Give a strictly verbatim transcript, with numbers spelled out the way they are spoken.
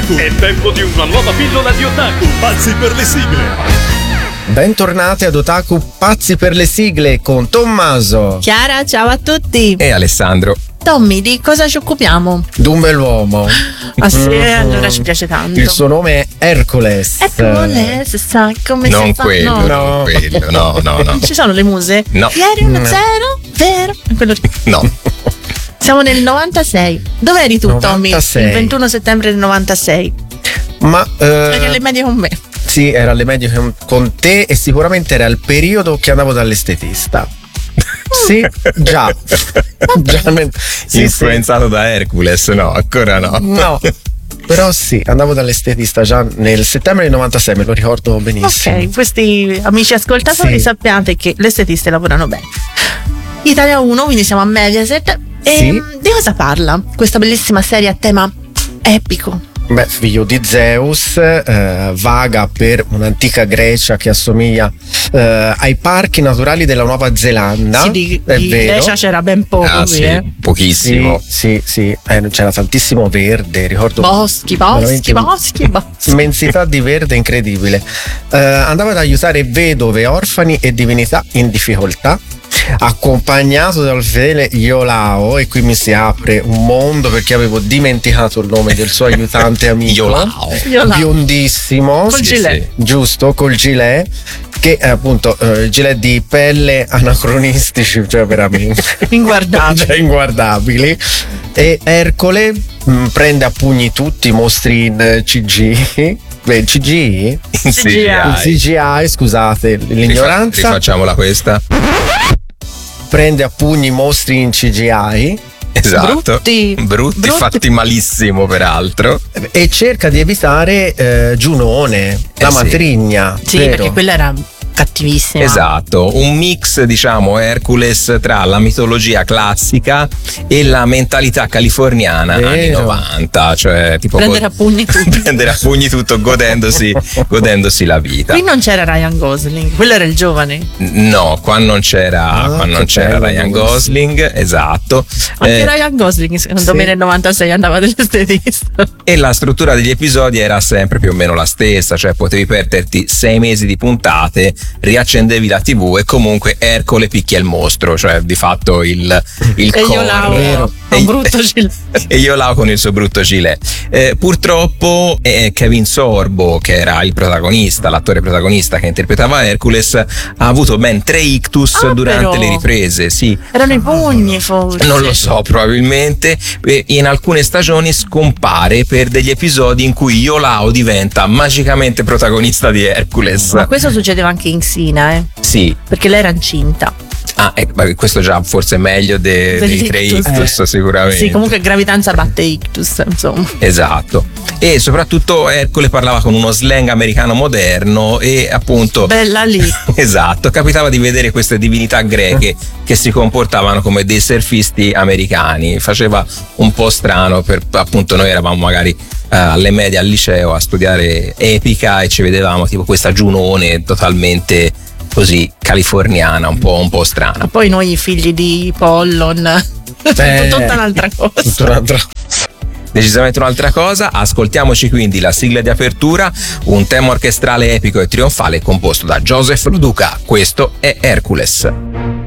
Otaku. È tempo di una nuova pillola di Otaku. Pazzi per le sigle. Bentornati ad Otaku Pazzi per le sigle con Tommaso, Chiara, ciao a tutti. E Alessandro. Tommy, di cosa ci occupiamo? d'un bell'uomo. Ah sì, Mm. allora ci piace tanto. Il suo nome è Hercules. Hercules, sa come Non si fa? quello, No. non quello, no, no, no. Ci sono le muse? No. Ieri uno No. zero, vero? Quello lì. No. Siamo nel novantasei. Dove eri tu, Tommy? novantasei. Il ventuno settembre del novantasei. Ma Eri eh, alle medie con me. sì, era alle medie con- con te e sicuramente era il periodo che andavo dall'estetista. Sì, già. Già nel- sì, Influenzato da Hercules? No, ancora no. sì. No. Però sì, andavo dall'estetista già nel settembre del novantasei, me lo ricordo benissimo. Ok, questi amici ascoltatori Sì. sappiate che le estetiste lavorano bene. Italia uno, quindi siamo a Mediaset. E Sì. mh, di cosa parla questa bellissima serie a tema epico? Beh, figlio di Zeus, eh, vaga per un'antica Grecia che assomiglia eh, ai parchi naturali della Nuova Zelanda. Sì, di, è di vero. Grecia c'era ben poco Ah, qui, sì, eh. pochissimo. Sì, sì, sì. Eh, c'era tantissimo verde, ricordo. Boschi, boschi, veramente boschi, boschi. Immensità di verde incredibile. Eh, andava ad aiutare vedove, orfani e divinità in difficoltà, accompagnato dal fedele Iolao, e qui mi si apre un mondo perché avevo dimenticato il nome del suo aiutante amico. Iolao. Iolao. Biondissimo, Col sì, gilet. sì, giusto, col gilet, che è appunto eh, gilet di pelle anacronistici, cioè veramente Inguardabile. cioè inguardabili. E Ercole mh, prende a pugni tutti i mostri in eh, C G. Beh, C G? In C G I. In C G I. C G I, scusate Rifa- l'ignoranza. Rifacciamola questa. Prende a pugni i mostri in C G I Esatto. Brutti. Brutti, Brutti. fatti malissimo, peraltro. e cerca di evitare eh, Giunone, la Eh sì. matrigna. Sì, vero? perché quella era cattivissima. Esatto, un mix, diciamo, Hercules tra la mitologia classica e la mentalità californiana Vero. anni novanta, cioè tipo Prendere a pugni tutto. prendere a pugni tutto godendosi, godendosi la vita. Qui non c'era Ryan Gosling, quello era il giovane. No, qua non c'era, Ah, qua non che c'era bello, Ryan questo. Gosling, esatto. Anche Eh, Ryan Gosling, secondo sì. me, nel novantasei andava dell'estetista. e la struttura degli episodi era sempre più o meno la stessa, cioè potevi perderti sei mesi di puntate, riaccendevi la tivù e comunque Ercole picchia il mostro, cioè di fatto il, il E io core. là vero. un brutto gilet. E io là con il suo brutto gilet. Eh, purtroppo eh, Kevin Sorbo, che era il protagonista, l'attore protagonista che interpretava Hercules, ha avuto ben tre ictus Ah, durante però. le riprese. Sì, Erano i pugni, forse. non lo so, probabilmente. E in alcune stagioni scompare per degli episodi in cui Iolao diventa magicamente protagonista di Hercules. Ma questo succedeva anche in Sina, eh? Sì. Perché lei era incinta. Ah, eh, ma questo già forse è meglio de- dei tre Dell'ictus. ictus, sicuramente. Sì, comunque gravidanza batte ictus, insomma. Esatto. E soprattutto Ercole parlava con uno slang americano moderno e appunto Bella lì. esatto, capitava di vedere queste divinità greche che si comportavano come dei surfisti americani. Faceva un po' strano, per appunto noi eravamo magari eh, alle medie al liceo a studiare epica e ci vedevamo tipo questa Giunone totalmente così californiana, un po', un po' strana. Ma poi noi figli di Pollon. Eh, tutta un'altra cosa. Tutta un'altra- Decisamente un'altra cosa. Ascoltiamoci quindi la sigla di apertura, un tema orchestrale epico e trionfale composto da Joseph Lo Duca. Questo è Hercules.